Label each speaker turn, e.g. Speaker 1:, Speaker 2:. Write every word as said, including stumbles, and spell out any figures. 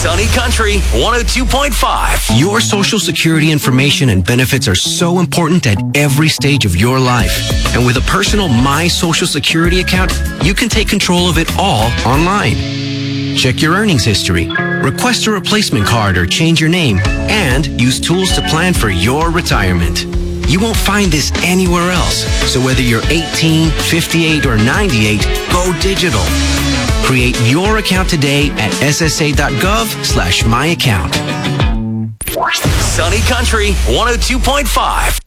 Speaker 1: Sunny Country one oh two point five.
Speaker 2: Your Social Security information and benefits are so important at every stage of your life. And with a personal My Social Security account, you can take control of it all online. Check your earnings history, request a replacement card or change your name, and use tools to plan for your retirement. You won't find this anywhere else. So whether you're eighteen, fifty-eight, or ninety-eight, go digital. Create your account today at ssa.gov slash my account.
Speaker 1: Sunny Country one oh two point five.